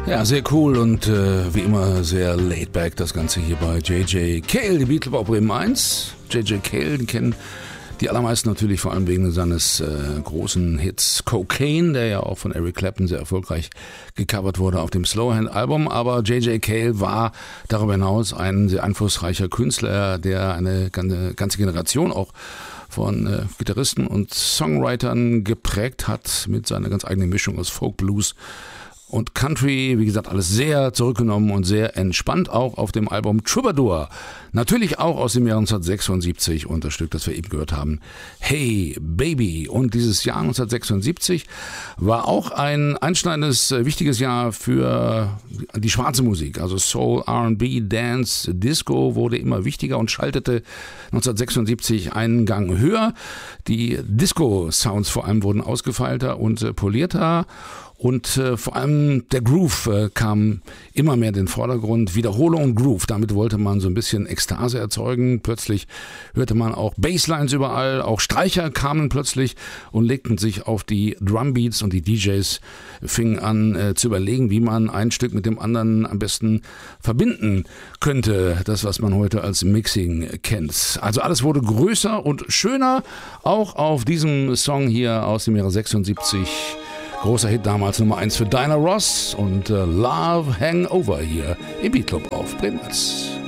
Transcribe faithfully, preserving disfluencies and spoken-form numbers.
Ja, sehr cool und äh, wie immer sehr laid back das Ganze hier bei J J Cale, die Beatle auf Bremen eins. J J Cale, den kennen die allermeisten natürlich vor allem wegen seines äh, großen Hits Cocaine, der ja auch von Eric Clapton sehr erfolgreich gecovert wurde auf dem Slowhand-Album. Aber J J Cale war darüber hinaus ein sehr einflussreicher Künstler, der eine ganze, ganze Generation auch von äh, Gitarristen und Songwritern geprägt hat mit seiner ganz eigenen Mischung aus Folk, Blues und Country. Wie gesagt, alles sehr zurückgenommen und sehr entspannt, auch auf dem Album Troubadour. Natürlich auch aus dem Jahr neunzehnhundertsechsundsiebzig und das Stück, das wir eben gehört haben, Hey Baby. Und dieses Jahr neunzehnhundertsechsundsiebzig war auch ein einschneidendes, wichtiges Jahr für die schwarze Musik. Also Soul, R and B, Dance, Disco wurde immer wichtiger und schaltete neunzehnhundertsechsundsiebzig einen Gang höher. Die Disco-Sounds vor allem wurden ausgefeilter und äh, polierter. Und äh, vor allem der Groove äh, kam immer mehr in den Vordergrund. Wiederholung und Groove, damit wollte man so ein bisschen Ekstase erzeugen. Plötzlich hörte man auch Basslines überall, auch Streicher kamen plötzlich und legten sich auf die Drumbeats und die D Js fingen an äh, zu überlegen, wie man ein Stück mit dem anderen am besten verbinden könnte. Das, was man heute als Mixing kennt. Also alles wurde größer und schöner, auch auf diesem Song hier aus dem Jahre sechsundsiebzig. Großer Hit damals, Nummer eins für Diana Ross und äh, Love Hangover hier im Beat Club auf Bremen eins.